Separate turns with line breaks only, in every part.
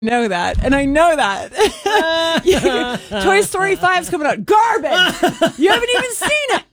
know that, and I know that. Toy Story 5's coming out. Garbage! You haven't even seen it!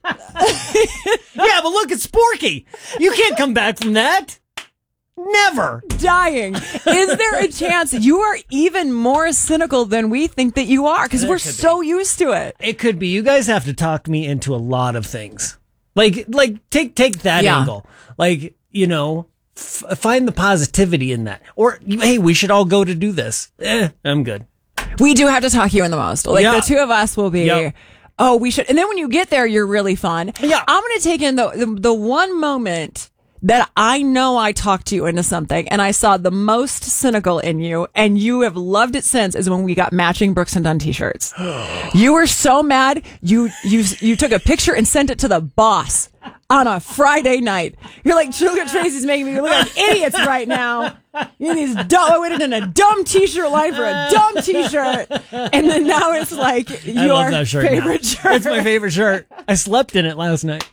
Yeah, but look, it's Sporky. You can't come back from that. Never.
Dying. Is there a chance you are even more cynical than we think that you are? Because we're so used to it.
It could be. You guys have to talk me into a lot of things. Like take that angle. Like, find the positivity in that. Or, hey, we should all go to do this. I'm good.
We do have to talk you in the most. The two of us will be, oh, we should. And then when you get there, you're really fun.
Yeah.
I'm going to take in the one moment that I know I talked you into something and I saw the most cynical in you and you have loved it since is when we got matching Brooks and Dunn t-shirts. You were so mad. You took a picture and sent it to the boss on a Friday night. You're like, Sugar Tracy's making me look like idiots right now. You these dumb, I waited in a dumb t-shirt line for a dumb t-shirt. And then now it's like your favorite shirt.
It's my favorite shirt. I slept in it last night.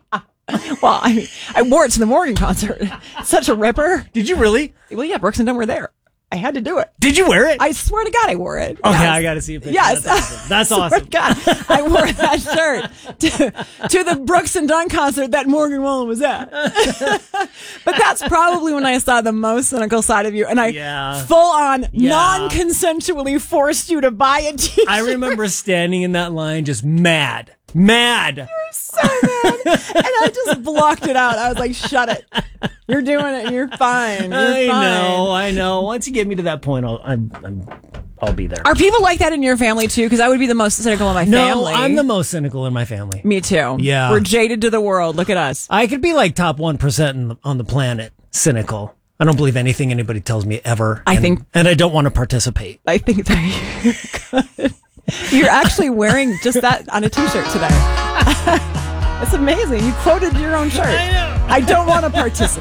Well, I wore it to the Morgan concert. Such a ripper.
Did you really?
Well, yeah, Brooks and Dunn were there. I had to do it.
Did you wear it?
I swear to God, I wore it.
Okay, yes. I got to see a picture.
Yes.
That's awesome.
God, I wore that shirt to the Brooks and Dunn concert that Morgan Wallen was at. But that's probably when I saw the most cynical side of you. And I full on non-consensually forced you to buy a t-shirt.
I remember standing in that line just mad. Mad.
You were so mad. And I just blocked it out. I was like, shut it. You're doing it and you're fine.
I know. Once you get me to that point, I'll be there.
Are people like that in your family too? Because I would be the most cynical in my family.
No, I'm the most cynical in my family.
Me too.
Yeah.
We're jaded to the world. Look at us.
I could be like top 1% on the planet cynical. I don't believe anything anybody tells me ever. And I don't want to participate.
I think that you're good. You're actually wearing just that on a t-shirt today. It's amazing. You quoted your own shirt.
I know.
I don't want to participate.